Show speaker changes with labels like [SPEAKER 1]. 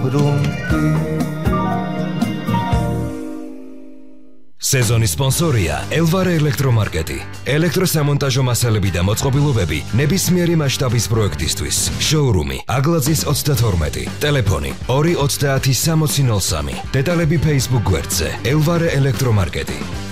[SPEAKER 1] ბრუნდი
[SPEAKER 2] სეზონის სპონსორია ელვარე ელექტრომარკეტი. ელექტროსამონტაჟო მასალები და მოწყობილობები ნებისმიერი მასშტაბის პროექტისთვის. შოურუმი აგლაძის 32. ტელეფონი 230 6003. დეტალები Facebook გვერდზე ელვარე ელექტრომარკეტი.